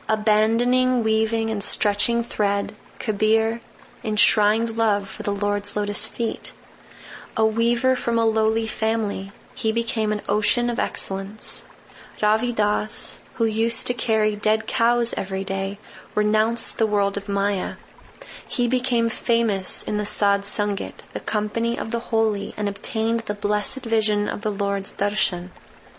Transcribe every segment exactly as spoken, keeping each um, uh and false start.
Abandoning weaving and stretching thread, Kabir enshrined love for the Lord's lotus feet. A weaver from a lowly family, he became an ocean of excellence. Ravidas, who used to carry dead cows every day, renounced the world of Maya. He became famous in the Sadh Sangat, the company of the holy, and obtained the blessed vision of the Lord's darshan.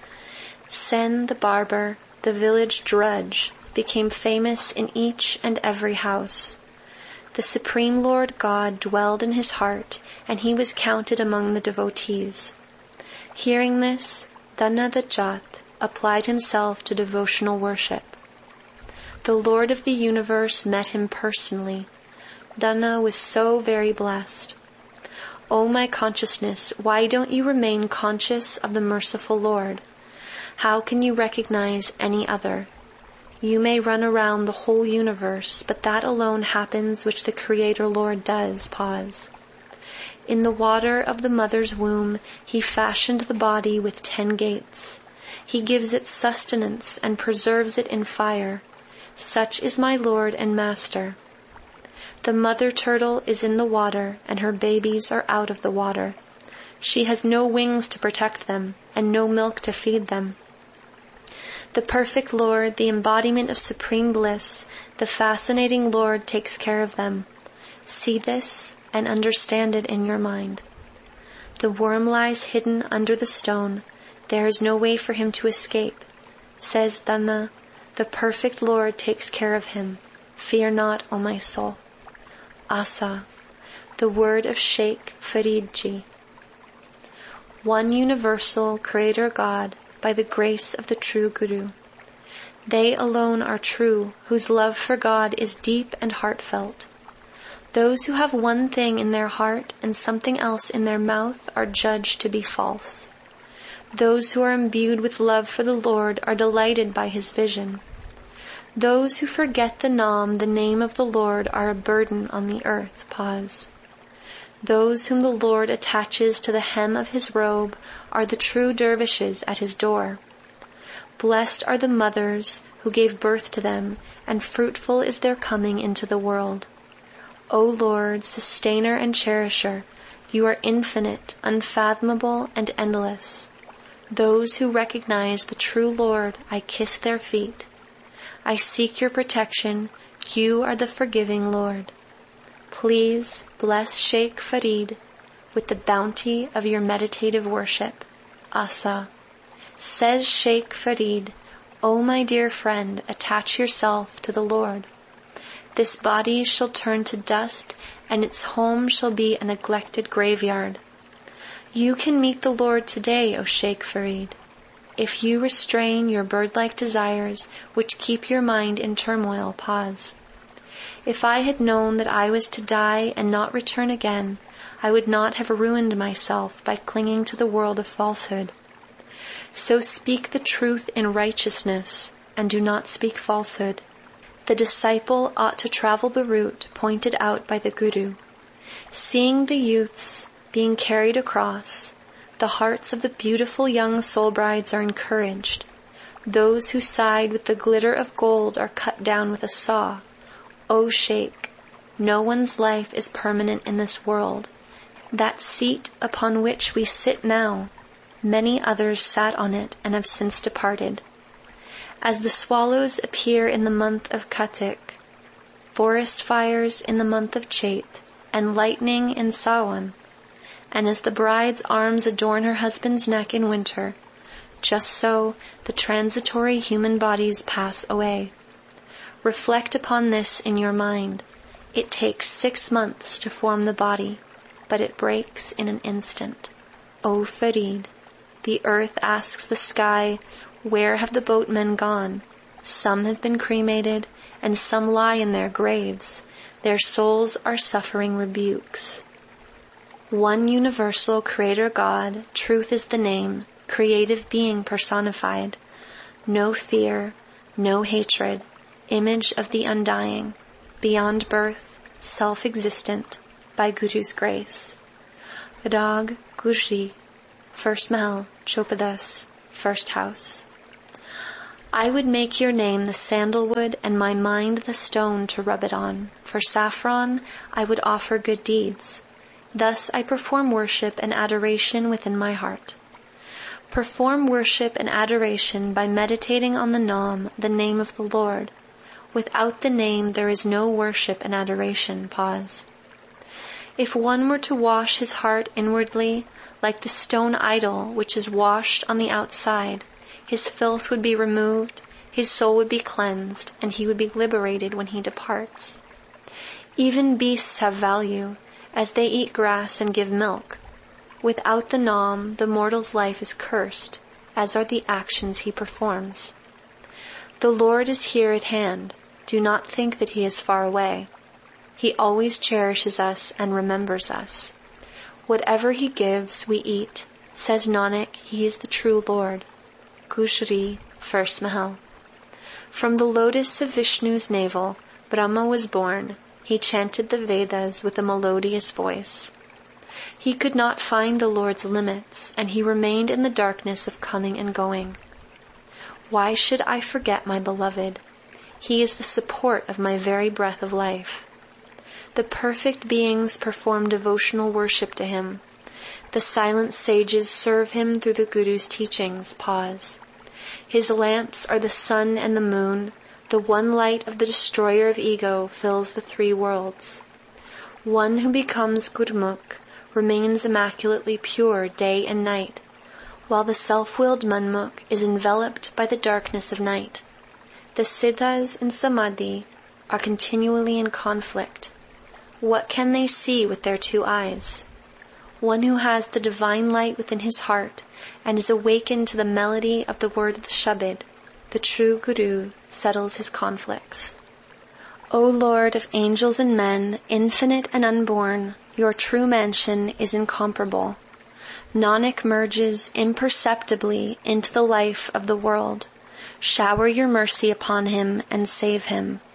Sen the barber, the village drudge, became famous in each and every house. The Supreme Lord God dwelled in his heart, and he was counted among the devotees. Hearing this, Dhanna the Jat applied himself to devotional worship. The Lord of the universe met him personally. Dhanna was so very blessed. O my consciousness, why don't you remain conscious of the merciful Lord? How can you recognize any other? You may run around the whole universe, but that alone happens which the Creator Lord does. Pause. In the water of the mother's womb, he fashioned the body with ten gates. He gives it sustenance and preserves it in fire. Such is my Lord and Master. The mother turtle is in the water, and her babies are out of the water. She has no wings to protect them, and no milk to feed them. The perfect Lord, the embodiment of supreme bliss, the fascinating Lord takes care of them. See this and understand it in your mind. The worm lies hidden under the stone. There is no way for him to escape. Says Dhanna, the perfect Lord takes care of him. Fear not, O my soul. Asa, the word of Sheikh Faridji. One universal Creator God, by the grace of the true Guru. They alone are true, whose love for God is deep and heartfelt. Those who have one thing in their heart and something else in their mouth are judged to be false. Those who are imbued with love for the Lord are delighted by his vision. Those who forget the Nam, the name of the Lord, are a burden on the earth. Pause. Those whom the Lord attaches to the hem of his robe are the true dervishes at his door. Blessed are the mothers who gave birth to them, and fruitful is their coming into the world. O Lord, sustainer and cherisher, you are infinite, unfathomable, and endless. Those who recognize the true Lord, I kiss their feet. I seek your protection. You are the forgiving Lord. Please bless Sheikh Farid with the bounty of your meditative worship. Asa. Says Sheikh Farid, O my dear friend, attach yourself to the Lord. This body shall turn to dust, and its home shall be a neglected graveyard. You can meet the Lord today, O Sheikh Farid, if you restrain your bird-like desires which keep your mind in turmoil. Pause. If I had known that I was to die and not return again, I would not have ruined myself by clinging to the world of falsehood. So speak the truth in righteousness, and do not speak falsehood. The disciple ought to travel the route pointed out by the Guru. Seeing the youths being carried across, the hearts of the beautiful young soul brides are encouraged. Those who side with the glitter of gold are cut down with a saw. O Sheikh, no one's life is permanent in this world. That seat upon which we sit now, many others sat on it and have since departed. As the swallows appear in the month of Kartik, forest fires in the month of Chait, and lightning in Sawan, and as the bride's arms adorn her husband's neck in winter, just so the transitory human bodies pass away. Reflect upon this in your mind. It takes six months to form the body, but it breaks in an instant. O Farid, the earth asks the sky, where have the boatmen gone? Some have been cremated, and some lie in their graves. Their souls are suffering rebukes. One universal Creator God, truth is the name, creative being personified. No fear, no hatred, image of the undying, beyond birth, self-existent, by Guru's grace. Rag Gujri, first Mahal, Chopadas, first house. I would make your name the sandalwood and my mind the stone to rub it on. For saffron I would offer good deeds. Thus I perform worship and adoration within my heart. Perform worship and adoration by meditating on the Nam, the name of the Lord. Without the name there is no worship and adoration. Pause. If one were to wash his heart inwardly, like the stone idol which is washed on the outside, his filth would be removed, his soul would be cleansed, and he would be liberated when he departs. Even beasts have value, as they eat grass and give milk. Without the Nam, the mortal's life is cursed, as are the actions he performs. The Lord is here at hand. Do not think that he is far away. He always cherishes us and remembers us. Whatever he gives, we eat. Says Nanak, he is the true Lord. Gujri, first Mahal. From the lotus of Vishnu's navel, Brahma was born. He chanted the Vedas with a melodious voice. He could not find the Lord's limits, and he remained in the darkness of coming and going. Why should I forget my beloved? He is the support of my very breath of life. The perfect beings perform devotional worship to him. The silent sages serve him through the Guru's teachings. Pause. His lamps are the sun and the moon. The one light of the destroyer of ego fills the three worlds. One who becomes Gurmukh remains immaculately pure day and night, while the self-willed Manmukh is enveloped by the darkness of night. The Siddhas and Samadhi are continually in conflict. What can they see with their two eyes? One who has the divine light within his heart and is awakened to the melody of the word of the Shabad, the true Guru, settles his conflicts. O Lord of angels and men, infinite and unborn, your true mansion is incomparable. Nanak merges imperceptibly into the life of the world. Shower your mercy upon him and save him.